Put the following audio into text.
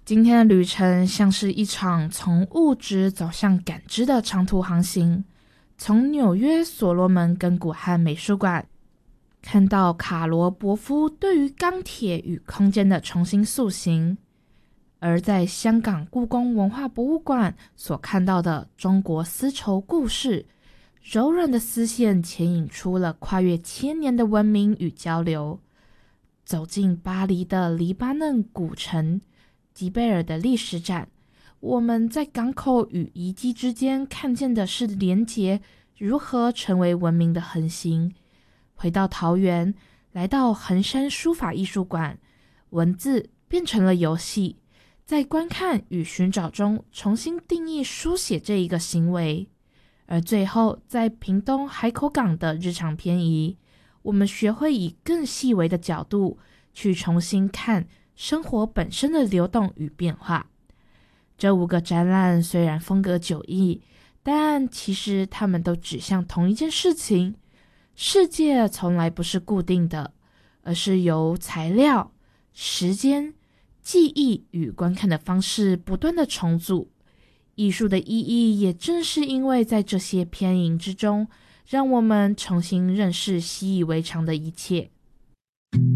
今天的旅程像是一场从物质走向感知的长途航行，从纽约所罗门根古汉美术馆看到卡罗伯夫对于钢铁与空间的重新塑形，而在香港故宫文化博物馆所看到的中国丝绸故事，柔软的丝线牵引出了跨越千年的文明与交流。走进巴黎的黎巴嫩古城吉贝尔的历史展，我们在港口与遗迹之间看见的是连结如何成为文明的恒星。回到桃园，来到衡山书法艺术馆，文字变成了游戏，在观看与寻找中重新定义书写这一个行为。而最后在屏东海口港的日常偏移，我们学会以更细微的角度去重新看生活本身的流动与变化。这5个展览虽然风格迥异，但其实它们都指向同一件事情：世界从来不是固定的，而是由材料、时间、记忆与观看的方式不断的重组。艺术的意义也正是因为在这些偏移之中，让我们重新认识习以为常的一切。